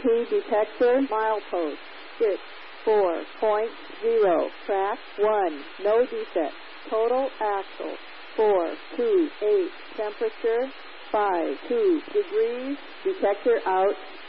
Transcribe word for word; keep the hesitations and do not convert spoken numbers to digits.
T detector, milepost six four point zero, track one, no defect, total axle four two eight, temperature five two degrees, detector out.